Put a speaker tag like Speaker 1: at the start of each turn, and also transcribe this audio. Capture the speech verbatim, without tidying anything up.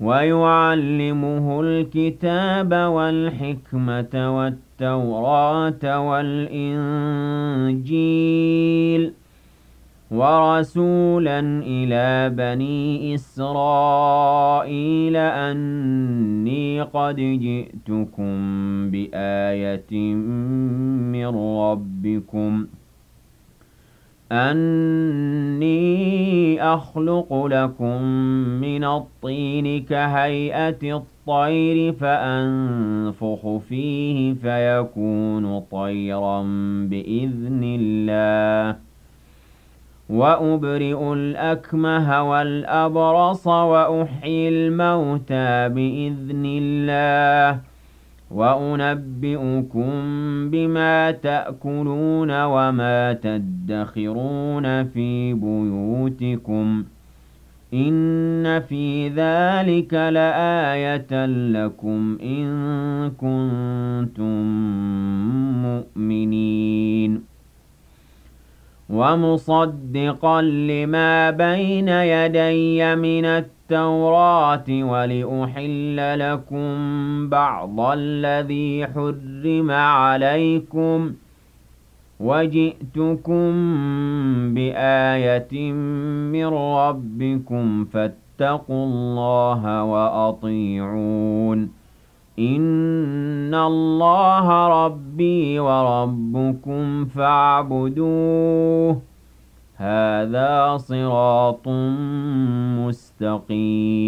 Speaker 1: ويعلمه الكتاب والحكمة والتوراة والإنجيل ورسولا إلى بني إسرائيل أني قد جئتكم بآية من ربكم أني أخلق لكم من الطين كهيئة الطير فأنفخ فيه فيكون طيرا بإذن الله وأبرئ الأكمه والأبرص وأحيي الموتى بإذن الله وأنبئكم بما تأكلون وما تدخرون في بيوتكم إن في ذلك لآية لكم إن كنتم مؤمنين ومصدقا لما بين يدي من التوراة ولأحل لكم بعض الذي حرم عليكم وجئتكم بآية من ربكم فاتقوا الله وأطيعون إن الله ربي وربكم فاعبدوه هذا صراط مستقيم